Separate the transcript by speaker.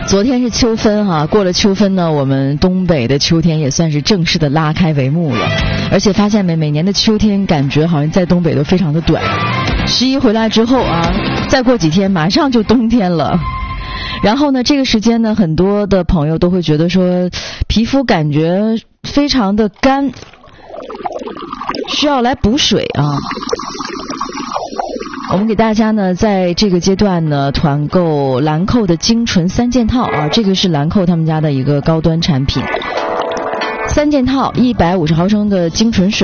Speaker 1: 昨天是秋分哈，过了秋分呢，我们东北的秋天也算是正式的拉开帷幕了。而且发现每年的秋天感觉好像在东北都非常的短。11回来之后啊，再过几天马上就冬天了。然后呢，这个时间呢，很多的朋友都会觉得说，皮肤感觉非常的干，需要来补水啊。我们给大家呢，在这个阶段呢，团购兰蔻的精纯3件套啊，这个是兰蔻他们家的一个高端产品，3件套150毫升的精纯水。